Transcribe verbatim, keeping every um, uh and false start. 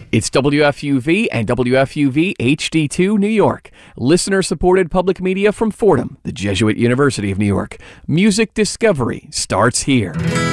It's W F U V and W F U V H D two New York. Listener-supported public media from Fordham, the Jesuit University of New York. Music discovery starts here.